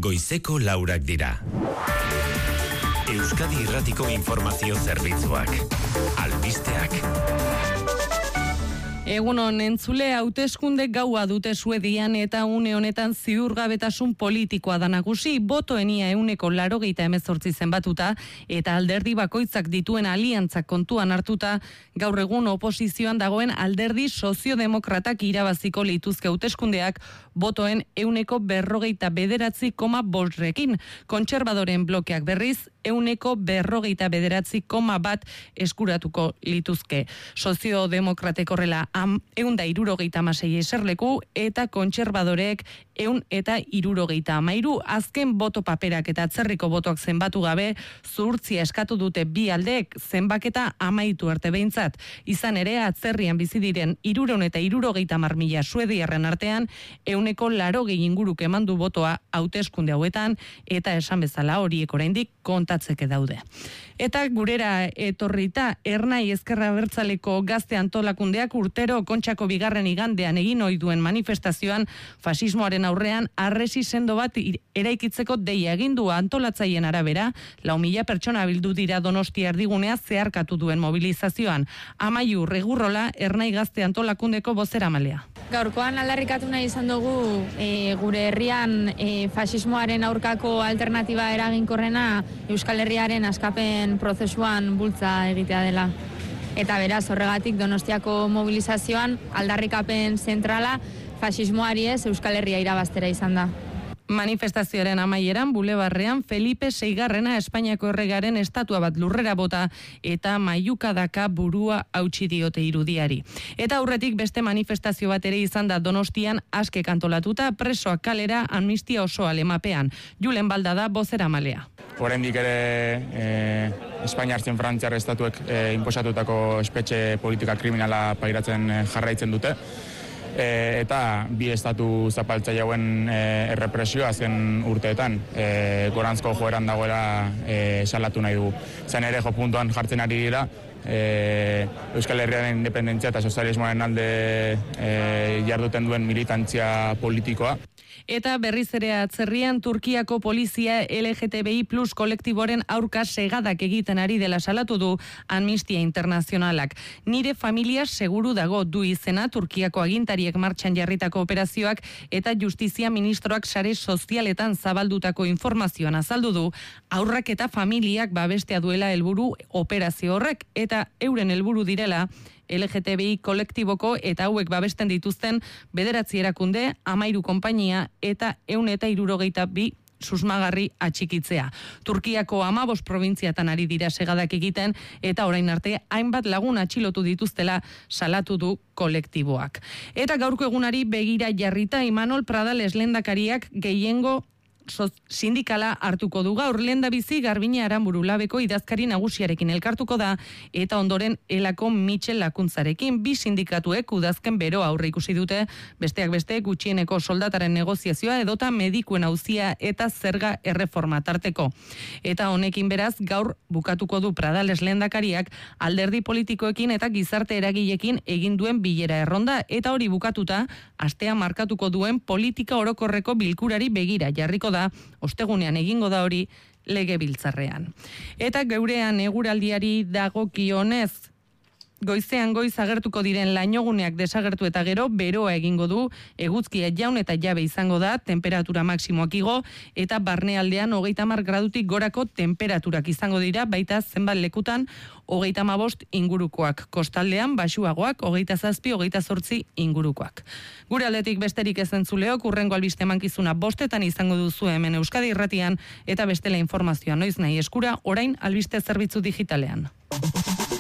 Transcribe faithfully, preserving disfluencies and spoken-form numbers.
goizeko laurak dira. Euskadi Irratiko Informazio Zerbitzuak. Albisteak. Egunon, entzule, hauteskunde gaua dute Suedian eta une honetan ziurgabetasun politikoa da nagusi, botoenia euneko laurogeita hemezortzi zenbatuta eta alderdi bakoitzak dituen aliantzak kontuan hartuta, gaur egun oposizioan dagoen alderdi soziodemokratak irabaziko lituzke hauteskundeak botoen euneko berrogeita bederatzi koma bosrekin. Kontserbadoren blokeak berriz, euneko berrogeita bederatzi koma bat eskuratuko lituzke. Soziodemokratek horrela eunda irurogeita amasei eserleku eta kontserbadorek eun eta irurogeita amairu. Azken boto paperak eta atzerriko botoak zenbatu gabe, zuhurtzia eskatu dute bi aldeek zenbaketa amaitu arte behintzat. Izan ere, atzerrian bizi diren iruron eta irurogeita hamar mila suediarren artean, euneko larogei inguruk emandu botoa hauteskunde hauetan, eta esan bezala horiek oraindik kontatzeke daude. Eta gurera etorrita, Ernai Ezkerra Abertzaleko gazte antolakundeak urtero Kontxako bigarren igandean egin ohi duen manifestazioan fasismoaren aurrean harresi sendo bat eraikitzeko deia egin du. Antolatzaien arabera, lau mila pertsona bildu dira Donostia erdigunea zeharkatu duen mobilizazioan. Amaiur Regurrola, Ernai gazte antolakundeko bozeramalea. Gaurkoan aldarrikatu nahi izan dugu e, gure herrian e, fasismoaren aurkako alternatiba eraginkorrena Euskal Herriaren askapen prozesuan bultza egitea dela. Eta beraz, horregatik Donostiako mobilizazioan aldarrikapen zentrala fasismoari ez Euskal Herria irabaztera izan da. Manifestazioaren amaieran, bulebarrean Felipe seigarrena Espainiako erregaren estatua bat lurrera bota eta maiukadaka burua hautsi diote irudiari. Eta aurretik beste manifestazio bat ere izan da Donostian aske kantolatuta, presoak kalera amnistia osoa lemapean. Julen Balda da bozeramalea. Oraindik ere e, Espainia hartzen Frantziar estatuek e, inposatutako espetxe politika kriminala pairatzen jarraitzen dute. E, eta bi estatu zapaltzaile hauen e, errepresioa azken urteetan e, gorantzko joeran dagoela e, salatu nahi dugu. Zan ere jo puntuan jartzen ari dira e, Euskal Herriaren independentzia eta sozialismoaren alde e, jarduten duen militantzia politikoa. Eta berriz ere atzerrian Turkiako polizia L G T B I plus kolektiboren aurka segadak egiten ari dela salatu du Amnistia Internazionalak. Nire familia seguru dago du izena Turkiako agintariek martxan jarritako operazioak eta justizia ministroak sare sozialetan zabaldutako informazioan azaldu du aurrak eta familiak babestea duela helburu operazio horrek eta euren helburu direla L G T B I kolektiboko eta hauek babesten dituzten bederatzi erakunde, amairu konpainia eta eun eta hirurogeita bi susmagarri atxikitzea. Turkiako hamabost probintziatan ari dira segadak egiten eta orain arte hainbat lagun atxilotu dituztela salatu du kolektiboak. Eta gaurko egunari begira jarrita Imanol Pradales lehendakariak gehiengo sindikala hartuko du gaur. Lehendabizi Garbine Aranburu Labeko idazkari nagusiarekin elkartuko da eta ondoren Elako Mitxel Lakuntzarekin. Bi sindikatuek udazken bero aurre ikusi dute, besteak beste gutxieneko soldataren negoziazioa edota medikuen auzia eta zerga erreforma tarteko. Eta honekin beraz gaur bukatuko du Pradales lehendakariak alderdi politikoekin eta gizarte eragileekin egin duen bilera erronda eta hori bukatuta astea markatuko duen politika orokorreko bilkurari begira jarriko da, ostegunean egingo da hori legebiltzarrean. Eta geurean eguraldiari dagokionez, goizean goiz agertuko diren lainoguneak desagertu eta gero beroa egingo du, eguzkia jaun eta jabe izango da, temperatura maksimoak igo eta barnealdean hogeita hamar gradutik gorako temperaturak izango dira, baita zenbat lekutan hogeita hamabost ingurukoak, kostaldean baxuagoak hogeita zazpi, hogeita zortzi ingurukoak. Gure aldetik besterik ez entzuleok, hurrengo albiste emankizuna bostetan izango duzu hemen Euskadi Irratian eta bestela informazioa noiz nahi eskura orain albiste zerbitzu digitalean.